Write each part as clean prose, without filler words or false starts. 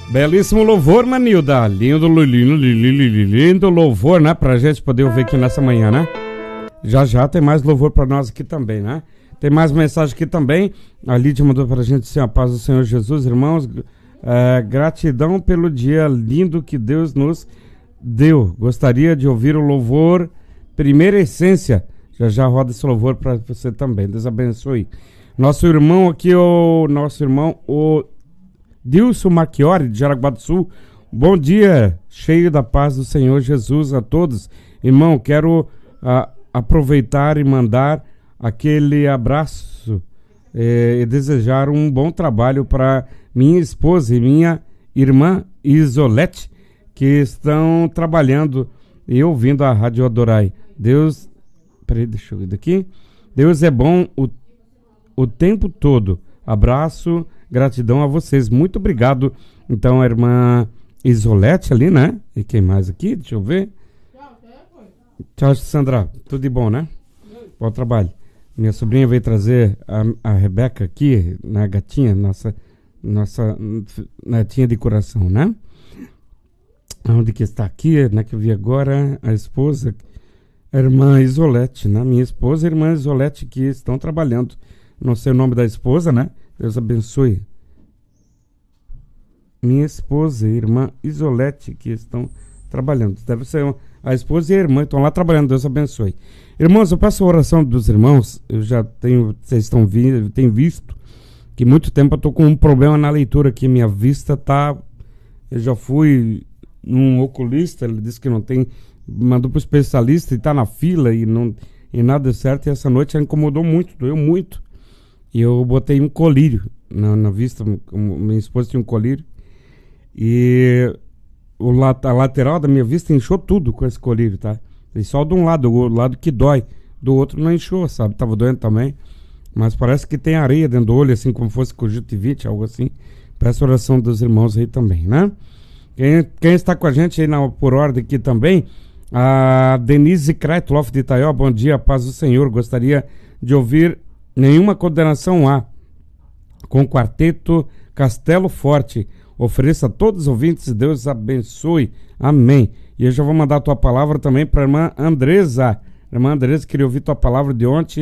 Belíssimo louvor, Manilda. Lindo louvor, né? Pra gente poder ouvir aqui nessa manhã, né? Já tem mais louvor pra nós aqui também, né? Tem mais mensagem aqui também. A Lídia mandou pra gente assim, a paz do Senhor Jesus, irmãos. Gratidão pelo dia lindo que Deus nos deu. Gostaria de ouvir o louvor Primeira Essência. Já roda esse louvor pra você também. Deus abençoe. Nosso irmão aqui, o Dilson Marchiori, de Jaraguá do Sul. Bom dia, cheio da paz do Senhor Jesus a todos. Irmão, quero aproveitar e mandar aquele abraço e desejar um bom trabalho para minha esposa e minha irmã Isolete, que estão trabalhando e ouvindo a Rádio Adorai. Deus... Peraí, deixa eu ir daqui. Deus é bom o tempo todo. Abraço, gratidão a vocês. Muito obrigado. Então, a irmã Isolete ali, né? E quem mais aqui? Deixa eu ver. Tchau, Sandra. Tudo de bom, né? Bom trabalho. Minha sobrinha veio trazer a Rebeca aqui, na gatinha, nossa netinha de coração, né? Onde que está aqui, né? Que eu vi agora, a esposa, a irmã Isolete, né? Minha esposa e a irmã Isolete que estão trabalhando. Não sei o nome da esposa, né? Deus abençoe. Minha esposa e irmã Isolete que estão trabalhando. Deve ser a esposa e a irmã estão lá trabalhando. Deus abençoe. Irmãos, eu peço a oração dos irmãos. Eu já tenho, vocês têm visto que muito tempo eu estou com um problema na leitura aqui. Minha vista tá... Eu já fui num oculista, ele disse que não tem... Mandou para o especialista e está na fila e nada deu certo. E essa noite incomodou muito, doeu muito. E eu botei um colírio na vista. Minha esposa tinha um colírio. E a lateral da minha vista inchou tudo com esse colírio, tá? E só de um lado, o lado que dói. Do outro não inchou, sabe? Tava doendo também. Mas parece que tem areia dentro do olho, assim como fosse conjuntivite, algo assim. Peço a oração dos irmãos aí também, né? Quem está com a gente aí por ordem aqui também, a Denise Kreitloff de Itaió. Bom dia, paz do Senhor. Gostaria de ouvir Nenhuma Condenação Há, com o quarteto Castelo Forte. Ofereça a todos os ouvintes, Deus abençoe. Amém. E eu já vou mandar a tua palavra também para a irmã Andresa. Irmã Andresa, queria ouvir tua palavra de ontem,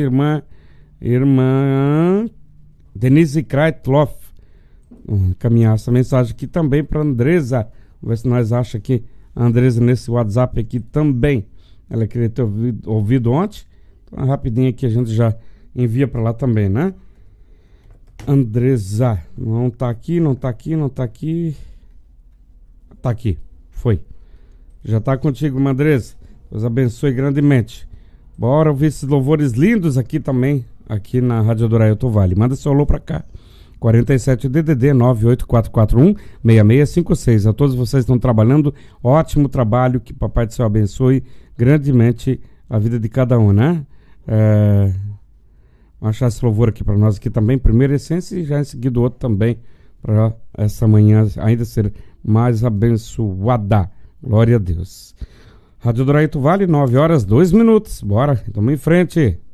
irmã Denise Kreitloff. Encaminhar essa mensagem aqui também para a Andresa. Vamos ver se nós achamos aqui a Andresa nesse WhatsApp aqui também. Ela queria ter ouvido ontem. Então, rapidinho aqui a gente já envia para lá também, né? Andresa, não tá aqui. Tá aqui, foi. Já tá contigo, Andresa. Deus abençoe grandemente. Bora ouvir esses louvores lindos aqui também, aqui na Rádio Adorai Alto Vale. Manda seu alô pra cá. 47 DDD 98441-6656. A todos vocês que estão trabalhando, ótimo trabalho, que Papai do Céu abençoe grandemente a vida de cada um, né? Vamos achar esse louvor aqui para nós aqui também, Primeira Essência, e já em seguida o outro também, para essa manhã ainda ser mais abençoada. Glória a Deus. Rádio Adorai Alto Vale, 9 horas, 2 minutos. Bora, estamos em frente.